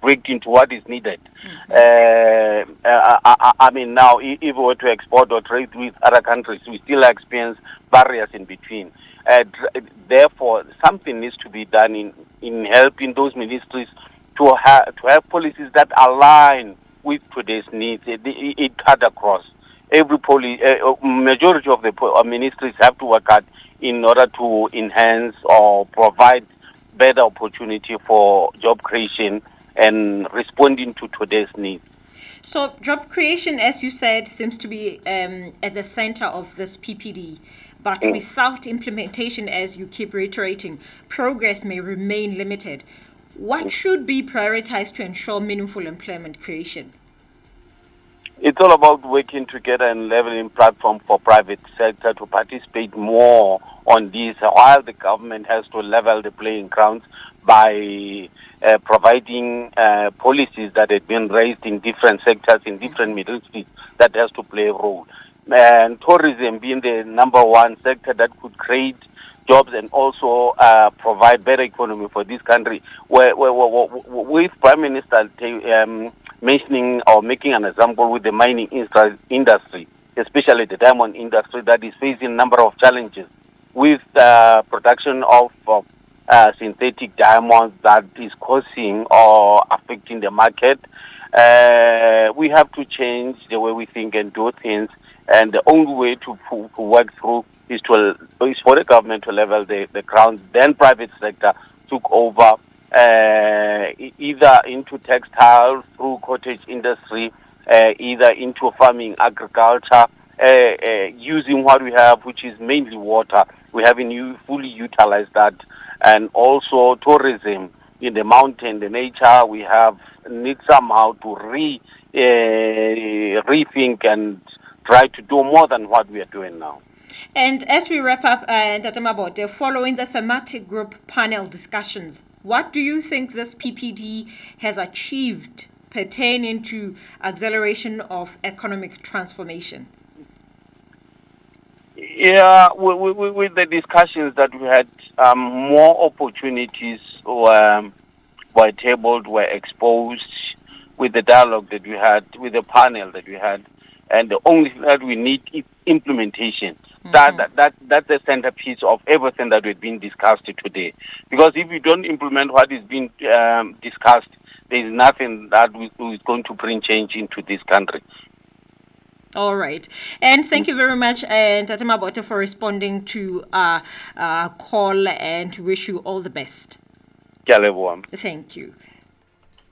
worked into what is needed. I mean, now, if we were to export or trade with other countries, we still experience barriers in between. Therefore, something needs to be done in helping those ministries to have policies that align with today's needs. It cut across. Majority of the ministries have to work hard in order to enhance or provide better opportunity for job creation and responding to today's needs. So job creation, as you said, seems to be at the center of this PPD. But without implementation, as you keep reiterating, progress may remain limited. What should be prioritized to ensure meaningful employment creation? It's all about working together and leveling platform for private sector to participate more on this, while the government has to level the playing grounds by providing policies that have been raised in different sectors, in different ministries, that has to play a role. And tourism being the number one sector that could create jobs and also provide better economy for this country. With Prime Minister mentioning or making an example with the mining industry, especially the diamond industry that is facing a number of challenges with the production of synthetic diamonds that is causing or affecting the market. We have to change the way we think and do things, and the only way to work through is for the government to level the ground. Then private sector took over, either into textiles, through cottage industry, either into farming, agriculture, using what we have, which is mainly water. We haven't fully utilized that. And also tourism in the mountain, the nature, we have need somehow to rethink and try to do more than what we are doing now. And as we wrap up, Ntate Mabote, following the thematic group panel discussions, what do you think this PPD has achieved pertaining to acceleration of economic transformation? Yeah, with the discussions that we had, more opportunities were tabled, were exposed with the dialogue that we had, with the panel that we had. And the only thing that we need is implementation. That's the centerpiece of everything that we've been discussed today. Because if you don't implement what is being discussed, there is nothing that is going to bring change into this country. All right. And thank you very much, Ntate Mabote, for responding to our call, and wish you all the best. Thank you. Thank you.